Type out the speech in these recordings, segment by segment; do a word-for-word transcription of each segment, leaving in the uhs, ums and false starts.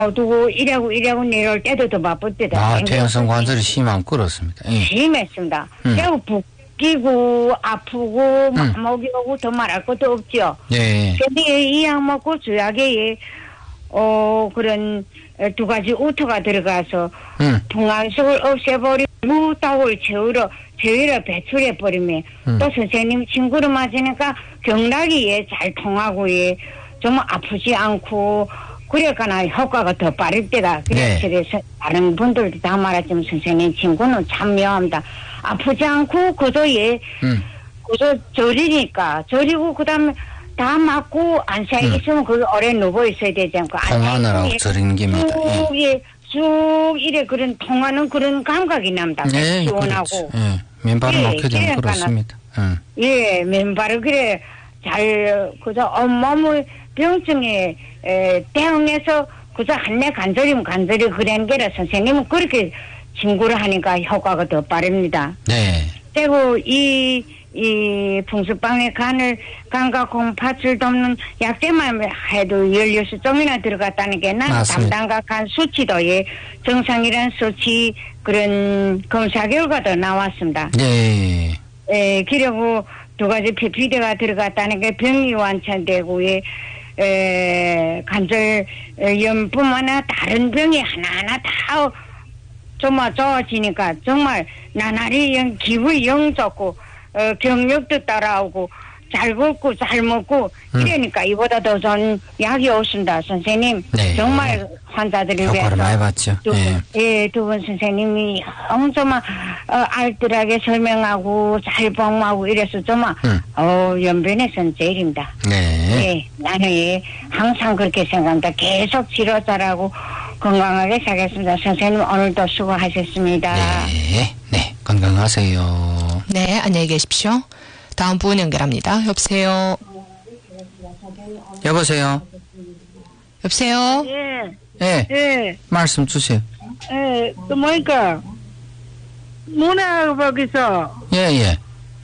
두고 이래고 이래고 내려올 때도 더 바쁠 때다. 아, 퇴행성 관절이 심한 그렇습니다. 예. 심했습니다. 음. 그리고 붓기고 아프고 음. 목이 오고 더 말할 것도 없죠. 예. 근데 이 약 먹고 주약에 어 그런 두 가지 우투가 들어가서 음. 동안석을 없애버리고 무독을 채우러 제위를 배출해 버리면 음. 또 선생님 친구를 맞으니까 경락이 예, 잘 통하고 예, 정말 아프지 않고 그래가나 효과가 더 빠를 때가 네. 그래서 다른 분들도 다 말했지만 선생님 친구는 참 묘합니다. 아프지 않고 그도 예 음. 그도 저리니까 저리고 그다음에 다 맞고 안사에 음. 있으면 거기 오래 누워 있어야 되지 않고 통하느라고 저리는 겁니다. 예. 쭉, 예, 쭉 이래 그런 통하는 그런 감각이 납니다. 예, 시원하고. 그렇죠. 예. 맨발을 예, 놓게 되면 그러니까는- 그렇습니다. 음. 예, 맨발을 그래 잘 그저 온몸의 병증에 에, 대응해서 그저 한내 간절이면 간절히 그런 게라 선생님은 그렇게 친구를 하니까 효과가 더 빠릅니다. 네. 그리고 이, 이 풍수방에 간을 간과 콩팥을 돕는 약재만 해도 열여섯 종이나 들어갔다는 게 난 맞습니다. 담당과 간 수치도 예, 정상이라는 수치 그런 검사 결과도 나왔습니다. 네. 에, 그리고 두 가지 피피대가 들어갔다는 게 병이 완치되고 예, 에, 관절염뿐만 아니라 다른 병이 하나하나 다 정말 좋아지니까 정말 나날이 영 기분이 영 좋고 어, 경력도 따라오고 잘 걷고 잘 먹고 음. 이러니까 이보다 더 좋은 약이 없습니다. 선생님 네. 정말 환자들을 효과를 많이 봤죠. 두, 예. 예, 두 분 선생님이 엄청 어, 알뜰하게 설명하고 잘 복무하고 이래서 정말 음. 어, 연변에서는 제일입니다. 네. 예, 나는 예, 항상 그렇게 생각합니다. 계속 치료 잘하고 건강하게 살겠습니다. 선생님 오늘도 수고하셨습니다. 네. 네. 건강하세요. 네, 안녕히 계십시오. 다음 분 연결합니다. 여보세요. 여보세요. 여보세요. 예, 예. 예, 말씀 주세요. 예, 그 뭐니까 문화 거기서 예, 예.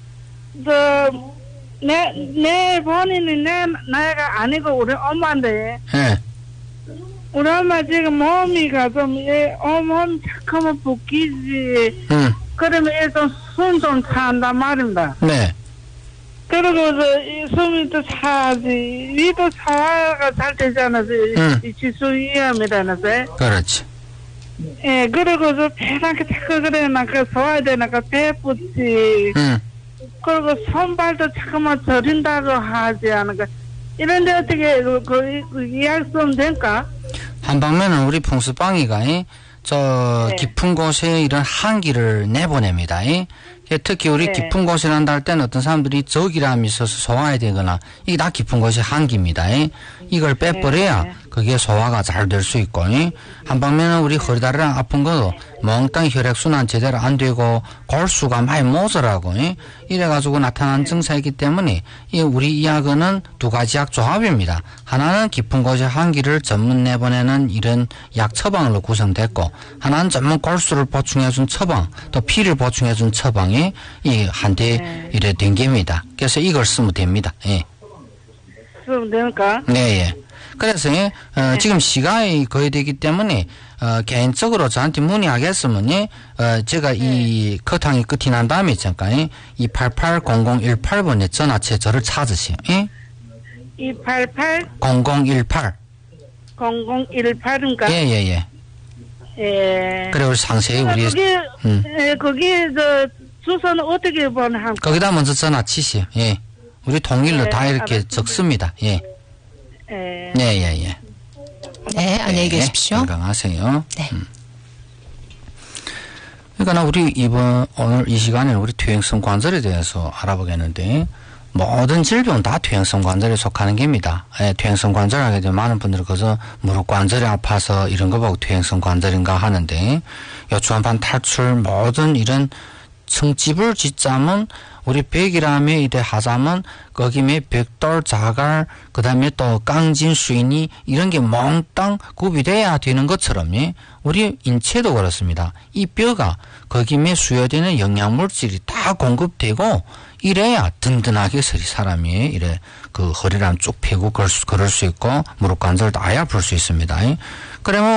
그내 내 본인이 내 나이가 아니고 우리 엄마인데 예. 우리 엄마 지금 몸이가 좀 예, 온몸 착하면 붓기지 음. 그러면 일좀숨 좀 찬단 말입니다. 네. 그리고 이 숨이 또 차지 위도 차가 잘 되지 않아서 음. 이 지수 위험이라는데 그렇지. 예 그리고 저 배나게 자꾸 그래 나그 소화야 되나까 배붓지 음. 그리고 손발도 자꾸만 저린다고 하지 않을까 이런데 어떻게 그, 그, 그 이해할 수 없는 될까? 한 방면은 우리 풍수방이가 이, 저 네. 깊은 곳에 이런 한기를 내보냅니다. 이. 특히 우리 네. 깊은 곳에 난다 할 때는 어떤 사람들이 저기람이 있어서 소화해야 되거나 이게 다 깊은 곳이 한기입니다. 이. 이걸 빼버려야 네. 그게 소화가 잘 될 수 있고 이. 한 방면은 우리 허리다리랑 아픈 것도 멍땅 혈액순환 제대로 안 되고 골수가 많이 모자라고 이. 이래가지고 나타난 증상이기 때문에 이 우리 이 약은 두 가지 약 조합입니다. 하나는 깊은 곳에 한기를 전문 내보내는 이런 약 처방으로 구성됐고 하나는 전문 골수를 보충해준 처방 또 피를 보충해준 처방이 이 한대 네. 이래 된 겁니다. 그래서 이걸 쓰면 됩니다. 예. 쓰면 될까? 네, 예. 그래서 예, 어, 지금 시간이 거의 되기 때문에 어, 개인적으로 저한테 문의하겠으면 예, 어, 제가 이 커탕이 끝이 난 다음에 있잖아요. 이팔팔 공공일팔 번에 전화체 저를 찾으세요. 예? 이팔팔 공공일팔. 공공일팔인가? 예, 예, 예. 예. 그래, 우리 상세히 우리, 거기, 음. 예, 거기, 저, 주소는 어떻게 보내? 거기다 먼저 전화 치세요. 예. 우리 통일로 네, 다 이렇게 알았습니다. 적습니다. 예. 예. 예, 예, 예. 네, 안녕히 네, 계십시오. 건강하세요. 네. 음. 그러니까 우리 이번 오늘 이 시간에 우리 퇴행성 관절에 대해서 알아보겠는데 모든 질병은 다 퇴행성 관절에 속하는 겁니다. 예, 퇴행성 관절 하게 되면 많은 분들이 그저 무릎 관절이 아파서 이런 거 보고 퇴행성 관절인가 하는데 요추한판 탈출 모든 이런 성집을 짓자면 우리 백이라며 이대 하자면 거기에 벽돌 자갈 그다음에 또 깡진 수인이 이런 게 몽땅 구비돼야 되는 것처럼 예? 우리 인체도 그렇습니다. 이 뼈가 거기에 수요되는 영양물질이 다 공급되고 이래야 든든하게 서리 사람이 이래 그 허리를 쭉 펴고 걸을 수, 걸을 수 있고 무릎 관절도 아예 아플 수 있습니다. 그러면